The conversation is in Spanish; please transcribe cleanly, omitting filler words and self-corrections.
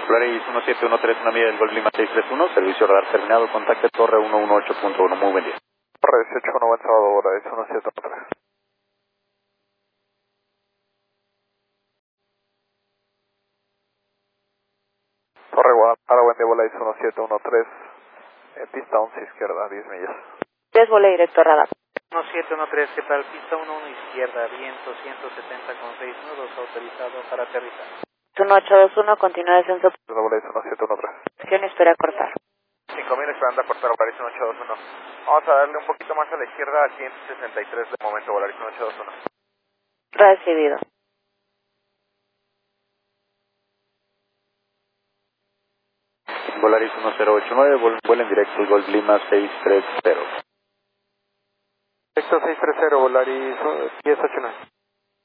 Volaris 1713, una milla del Golf Lima 631, servicio radar terminado, contacte torre 118.1, muy buen día. Torre 181, buen sábado, Volaris 1713. Torre Guadalajara, buen día, Volaris 1713, pista 11 izquierda, 10 millas. 3 vole directo radar. 1713, ¿qué tal? Pista 11 izquierda, viento 170 con 6 nudos, autorizado para aterrizar. 1821, continúa descenso. Volaris 1713. Acción, espera cortar. 5000 esperando a cortar, Volaris 1821. Vamos a darle un poquito más a la izquierda a 563 de momento, Volaris 1821. Recibido. Volaris 1089, vuela en directo Golf Lima 630. Directo 630, Volaris 1089.